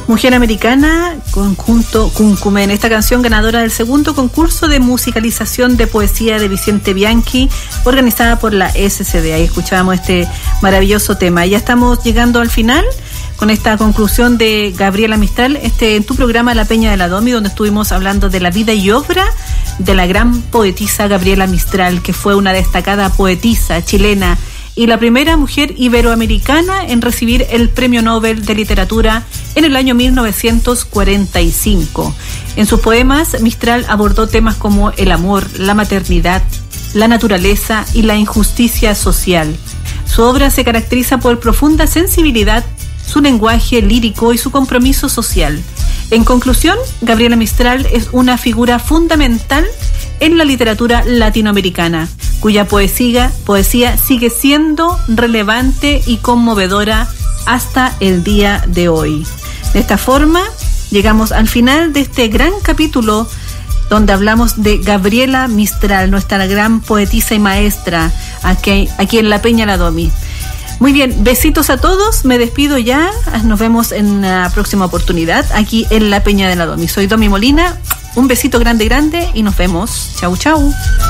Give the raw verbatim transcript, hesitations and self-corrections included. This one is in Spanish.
Mujer Americana, conjunto Cuncumen, esta canción ganadora del segundo concurso de musicalización de poesía de Vicente Bianchi, organizada por la S C D. Ahí escuchábamos este maravilloso tema. Ya estamos llegando al final con esta conclusión de Gabriela Mistral, este en tu programa La Peña de la Domi, donde estuvimos hablando de la vida y obra de la gran poetisa Gabriela Mistral, que fue una destacada poetisa chilena y la primera mujer iberoamericana en recibir el Premio Nobel de Literatura en el año mil novecientos cuarenta y cinco. En sus poemas, Mistral abordó temas como el amor, la maternidad, la naturaleza y la injusticia social. Su obra se caracteriza por profunda sensibilidad, su lenguaje lírico y su compromiso social. En conclusión, Gabriela Mistral es una figura fundamental en la literatura latinoamericana, cuya poesía, poesía sigue siendo relevante y conmovedora hasta el día de hoy. De esta forma, llegamos al final de este gran capítulo donde hablamos de Gabriela Mistral, nuestra gran poetisa y maestra aquí, aquí en La Peña La Domi. Muy bien, besitos a todos, me despido ya, nos vemos en la próxima oportunidad aquí en La Peña de la Domi. Soy Domi Molina, un besito grande grande y nos vemos. Chau, chau.